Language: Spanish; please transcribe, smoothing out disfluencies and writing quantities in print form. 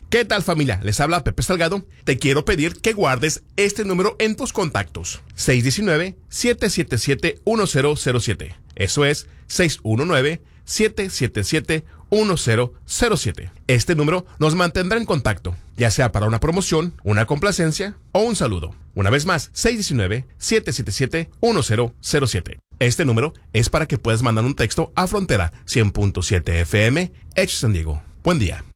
¿Qué tal, familia? Les habla Pepe Salgado. Te quiero pedir que guardes este número en tus contactos. 619-777-1007. Eso es 619-777-1007. Este número nos mantendrá en contacto, ya sea para una promoción, una complacencia o un saludo. Una vez más, 619-777-1007. Este número es para que puedas mandar un texto a Frontera 100.7 FM, Hecho San Diego. Buen día.